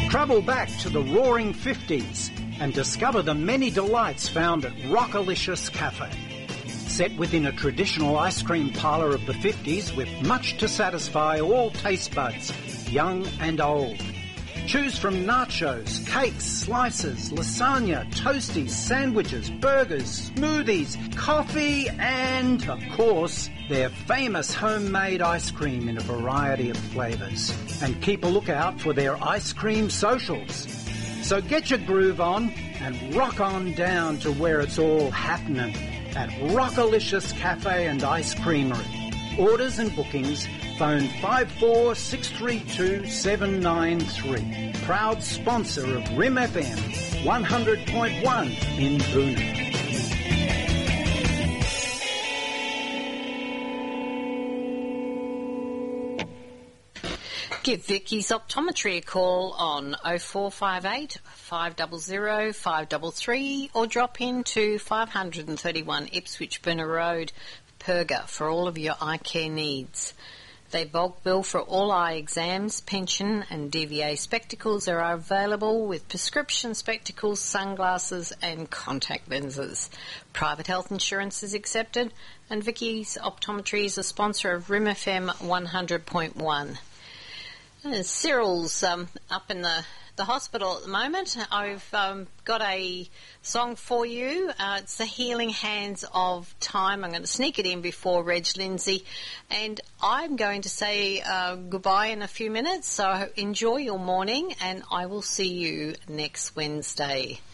Travel back to the roaring 50s and discover the many delights found at Rockalicious Cafe. Set within a traditional ice cream parlour of the 50s with much to satisfy all taste buds, young and old. Choose from nachos, cakes, slices, lasagna, toasties, sandwiches, burgers, smoothies, coffee and, of course, their famous homemade ice cream in a variety of flavours. And keep a lookout for their ice cream socials. So get your groove on and rock on down to where it's all happening at Rockalicious Cafe and Ice Creamery. Orders and bookings, phone 54632793. Proud sponsor of Rim FM 100.1 in Boonah. Give Vicky's Optometry a call on 0458 500 533 or drop in to 531 Ipswich Boonah Road, Perga, for all of your eye care needs. They bulk bill for all eye exams, pension and DVA spectacles are available with prescription spectacles, sunglasses and contact lenses. Private health insurance is accepted and Vicky's Optometry is a sponsor of Rim FM 100.1. Cyril's up in the hospital at the moment. I've got a song for you. It's The Healing Hands of Time. I'm going to sneak it in before Reg Lindsay. And I'm going to say goodbye in a few minutes. So enjoy your morning and I will see you next Wednesday.